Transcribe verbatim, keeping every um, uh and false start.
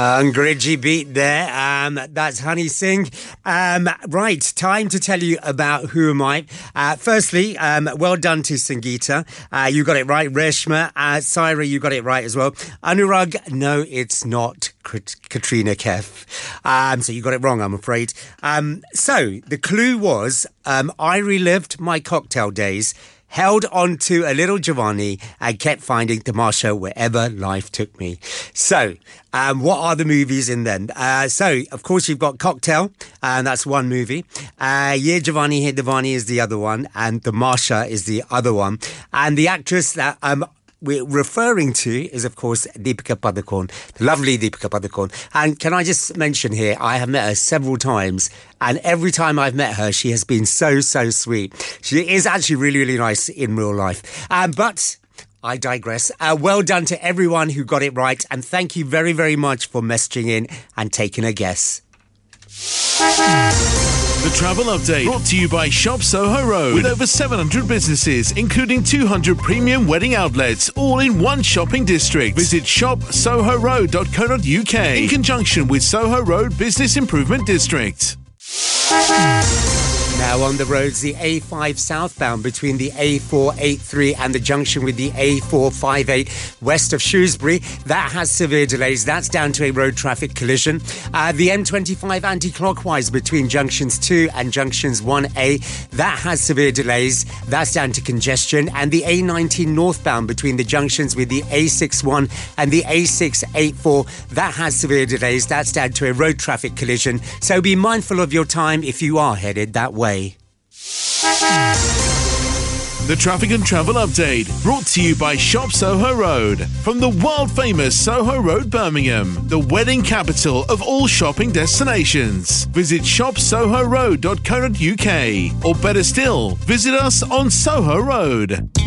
Angriji beat there. Um, that's Honey Singh. Um, right, time to tell you about Who Am I. Uh, firstly, um, well done to Sangeeta. Uh, you got it right. Reshma, uh, Saira, you got it right as well. Anurag, no, it's not Katrina Kaif. Um, so you got it wrong, I'm afraid. Um, so the clue was um, I relived my cocktail days, held on to a little Giovanni and kept finding Tamasha wherever life took me. So, um, what are the movies in then? Uh, so, of course, you've got Cocktail, and that's one movie. Uh, Ye Giovanni, He Divani is the other one, and Tamasha is the other one. And the actress that um, we're referring to is, of course, Deepika Padukone, the lovely Deepika Padukone. And can I just mention here, I have met her several times, and every time I've met her, she has been so, so sweet. She is actually really, really nice in real life. Um, but I digress. Uh, well done to everyone who got it right, and thank you very, very much for messaging in and taking a guess. The Travel Update, brought to you by Shop Soho Road. With over seven hundred businesses, including two hundred premium wedding outlets, all in one shopping district. Visit shop soho road dot co dot uk in conjunction with Soho Road Business Improvement District. Now on the roads, the A five southbound between the A four eighty-three and the junction with the A four fifty-eight west of Shrewsbury. That has severe delays. That's down to a road traffic collision. Uh, the M twenty-five anti-clockwise between junctions two and junctions one A. That has severe delays. That's down to congestion. And the A nineteen northbound between the junctions with the A sixty-one and the A six eighty-four. That has severe delays. That's down to a road traffic collision. So be mindful of your time if you are headed that way. The Traffic and Travel Update, brought to you by Shop Soho Road. From the world-famous Soho Road, Birmingham, the wedding capital of all shopping destinations. Visit shop soho road dot co dot uk, or better still, visit us on Soho Road.